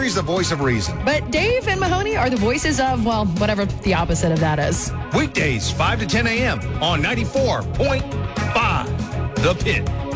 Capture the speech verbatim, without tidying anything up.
Jerry's the voice of reason. But Dave and Mahoney are the voices of, well, whatever the opposite of that is. Weekdays, five to ten a.m. on ninety-four point five The Pit.